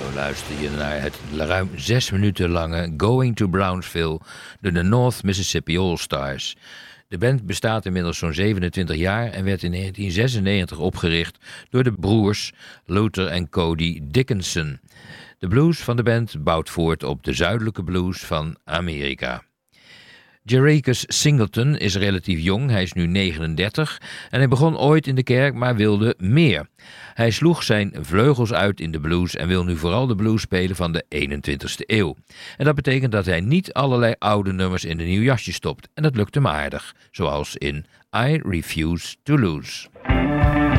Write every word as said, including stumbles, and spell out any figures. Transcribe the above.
luister je naar het ruim zes minuten lange Going to Brownsville door de North Mississippi All-Stars. De band bestaat inmiddels zo'n zevenentwintig jaar en werd in negentien zesennegentig opgericht door de broers Luther en Cody Dickinson. De blues van de band bouwt voort op de zuidelijke blues van Amerika. Jarekus Singleton is relatief jong, hij is nu negenendertig en hij begon ooit in de kerk, maar wilde meer. Hij sloeg zijn vleugels uit in de blues en wil nu vooral de blues spelen van de eenentwintigste eeuw. En dat betekent dat hij niet allerlei oude nummers in een nieuw jasje stopt. En dat lukt hem aardig, zoals in I Refuse to Lose.